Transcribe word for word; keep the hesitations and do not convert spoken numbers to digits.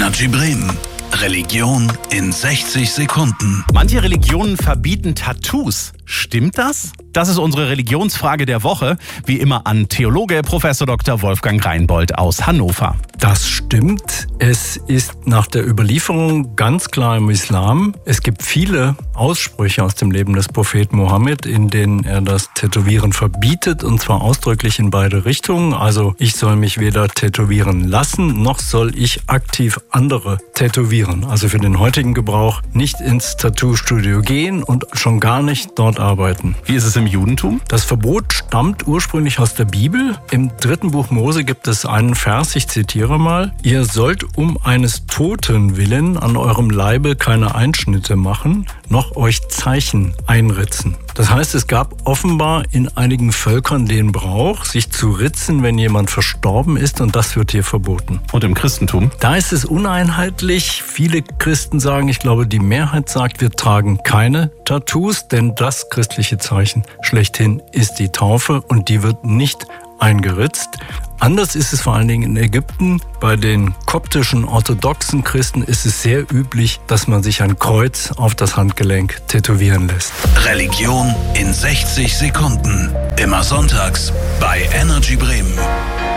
Energy Bremen. Religion in sechzig Sekunden. Manche Religionen verbieten Tattoos. Stimmt das? Das ist unsere Religionsfrage der Woche. Wie immer an Theologe Professor Doktor Wolfgang Reinbold aus Hannover. Das stimmt. Es ist nach der Überlieferung ganz klar im Islam. Es gibt viele Aussprüche aus dem Leben des Propheten Mohammed, in denen er das Tätowieren verbietet, und zwar ausdrücklich in beide Richtungen. Also ich soll mich weder tätowieren lassen, noch soll ich aktiv andere tätowieren. Also für den heutigen Gebrauch nicht ins Tattoo-Studio gehen und schon gar nicht dort arbeiten. Wie ist es im Judentum? Das Verbot stammt ursprünglich aus der Bibel. Im dritten Buch Mose gibt es einen Vers, ich zitiere mal: Ihr sollt um eines Toten willen an eurem Leibe keine Einschnitte machen, noch euch Zeichen einritzen. Das heißt, es gab offenbar in einigen Völkern den Brauch, sich zu ritzen, wenn jemand verstorben ist, und das wird hier verboten. Und im Christentum? Da ist es uneinheitlich. Viele Christen sagen, ich glaube, die Mehrheit sagt, wir tragen keine Tattoos, denn das christliche Zeichen schlechthin ist die Taufe, und die wird nicht eingeritzt. Anders ist es vor allen Dingen in Ägypten. Bei den koptischen orthodoxen Christen ist es sehr üblich, dass man sich ein Kreuz auf das Handgelenk tätowieren lässt. Religion in sechzig Sekunden. Immer sonntags bei Energy Bremen.